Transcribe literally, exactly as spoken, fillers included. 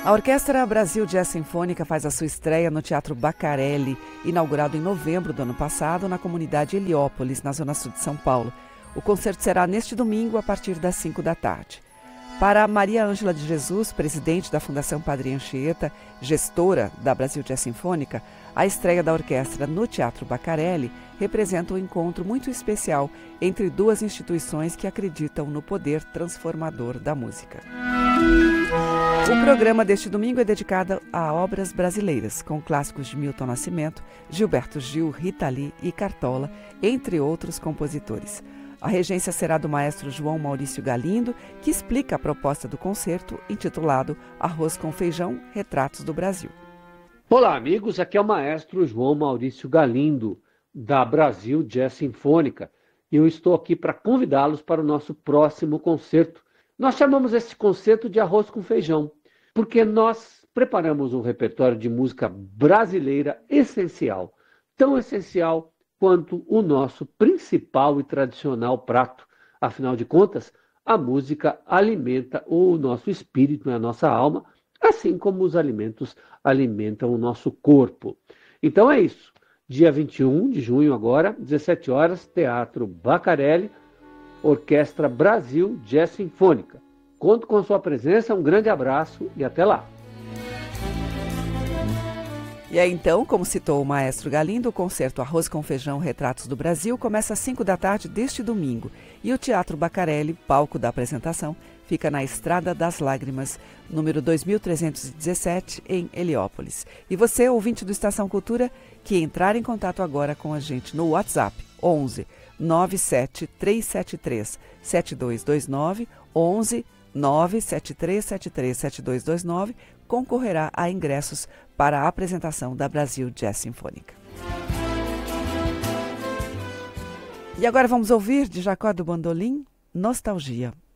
A Orquestra Brasil Jazz Sinfônica faz a sua estreia no Teatro Bacarelli, inaugurado em novembro do ano passado na comunidade Heliópolis, na zona sul de São Paulo. O concerto será neste domingo, a partir das cinco da tarde. Para Maria Ângela de Jesus, presidente da Fundação Padre Anchieta, gestora da Brasil Jazz Sinfônica, a estreia da orquestra no Teatro Bacarelli representa um encontro muito especial entre duas instituições que acreditam no poder transformador da música. O programa deste domingo é dedicado a obras brasileiras, com clássicos de Milton Nascimento, Gilberto Gil, Rita Lee e Cartola, entre outros compositores. A regência será do maestro João Maurício Galindo, que explica a proposta do concerto, intitulado Arroz com Feijão, Retratos do Brasil. Olá, amigos, aqui é o maestro João Maurício Galindo, da Brasil Jazz Sinfônica, e eu estou aqui para convidá-los para o nosso próximo concerto. Nós chamamos esse concerto de Arroz com Feijão, porque nós preparamos um repertório de música brasileira essencial, tão essencial quanto o nosso principal e tradicional prato. Afinal de contas, a música alimenta o nosso espírito e a nossa alma, assim como os alimentos alimentam o nosso corpo. Então é isso. Dia vinte e um de junho agora, dezessete horas, Teatro Bacarelli, Orquestra Brasil Jazz Sinfônica. Conto com sua presença, um grande abraço e até lá. E aí então, como citou o maestro Galindo, o concerto Arroz com Feijão, Retratos do Brasil começa às cinco da tarde deste domingo. E o Teatro Bacarelli, palco da apresentação, fica na Estrada das Lágrimas, número dois mil trezentos e dezessete, em Heliópolis. E você, ouvinte do Estação Cultura, que entrar em contato agora com a gente no WhatsApp, onze nove sete três sete três sete dois dois nove, onze nove sete três sete três sete dois dois nove, concorrerá a ingressos para a apresentação da Brasil Jazz Sinfônica. E agora vamos ouvir de Jacó do Bandolim, Nostalgia.